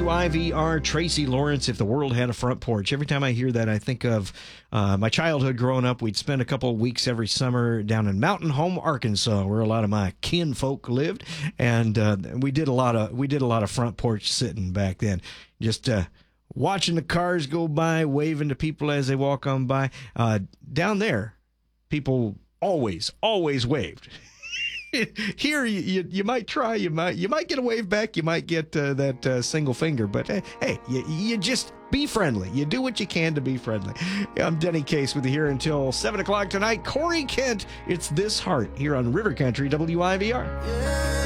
WIVR, Tracy Lawrence, If the World Had a Front Porch. Every time I hear that, I think of my childhood growing up. We'd spend a couple of weeks every summer down in Mountain Home, Arkansas, where a lot of my kinfolk lived, and we did a lot of front porch sitting back then. Just watching the cars go by, waving to people as they walk on by. Down there, people always waved. Here, you might try, you might get a wave back, you might get that single finger, but hey, you just be friendly. You do what you can to be friendly. I'm Denny Case with you here until 7 o'clock tonight. Corey Kent, it's This Heart here on River Country WIVR. Yeah.